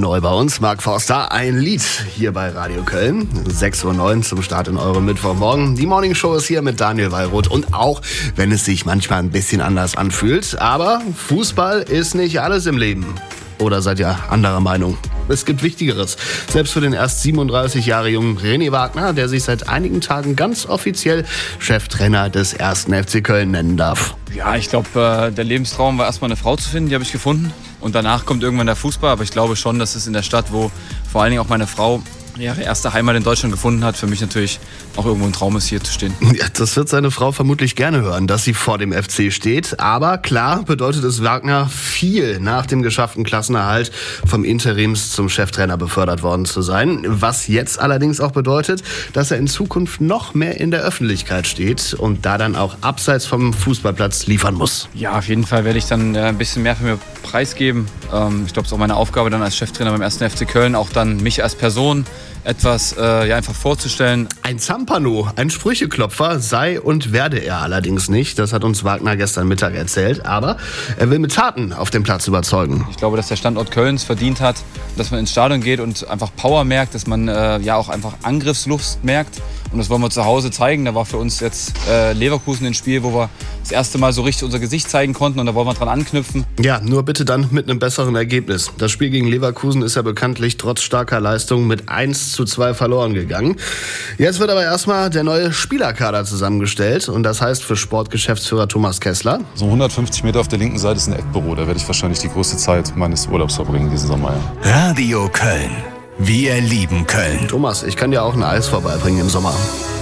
neu bei uns. Mark Forster, ein Lied hier bei Radio Köln. 6:09 Uhr zum Start in eurem Mittwochmorgen. Die Morning Show ist hier mit Daniel Wallroth. Und auch wenn es sich manchmal ein bisschen anders anfühlt, aber Fußball ist nicht alles im Leben. Oder seid ihr anderer Meinung? Es gibt Wichtigeres. Selbst für den erst 37 Jahre jungen René Wagner, der sich seit einigen Tagen ganz offiziell Cheftrainer des 1. FC Köln nennen darf. Ja, ich glaube, der Lebenstraum war erstmal eine Frau zu finden, die habe ich gefunden. Und danach kommt irgendwann der Fußball. Aber ich glaube schon, dass es in der Stadt, wo vor allen Dingen auch meine Frau ihre erste Heimat in Deutschland gefunden hat, für mich natürlich auch irgendwo ein Traum ist, hier zu stehen. Ja, das wird seine Frau vermutlich gerne hören, dass sie vor dem FC steht. Aber klar bedeutet es Wagner viel, nach dem geschafften Klassenerhalt vom Interims zum Cheftrainer befördert worden zu sein. Was jetzt allerdings auch bedeutet, dass er in Zukunft noch mehr in der Öffentlichkeit steht und da dann auch abseits vom Fußballplatz liefern muss. Ja, auf jeden Fall werde ich dann ein bisschen mehr von mir preisgeben. Ich glaube, es ist auch meine Aufgabe dann als Cheftrainer beim 1. FC Köln, auch dann mich als Person etwas einfach vorzustellen. Ein Zampano, ein Sprücheklopfer sei und werde er allerdings nicht. Das hat uns Wagner gestern Mittag erzählt. Aber er will mit Taten auf dem Platz überzeugen. Ich glaube, dass der Standort Kölns verdient hat, dass man ins Stadion geht und einfach Power merkt, dass man auch einfach Angriffslust merkt. Und das wollen wir zu Hause zeigen. Da war für uns jetzt Leverkusen ein Spiel, wo wir das erste Mal so richtig unser Gesicht zeigen konnten. Und da wollen wir dran anknüpfen. Ja, nur bitte dann mit einem besseren Ergebnis. Das Spiel gegen Leverkusen ist ja bekanntlich trotz starker Leistung mit 1:2 verloren gegangen. Jetzt wird aber erstmal der neue Spielerkader zusammengestellt. Und das heißt für Sportgeschäftsführer Thomas Kessler: So 150 Meter auf der linken Seite ist ein Eckbüro. Da werde ich wahrscheinlich die größte Zeit meines Urlaubs verbringen diesen Sommer. Ja. Radio Köln. Wir lieben Köln. Thomas, ich kann dir auch ein Eis vorbeibringen im Sommer.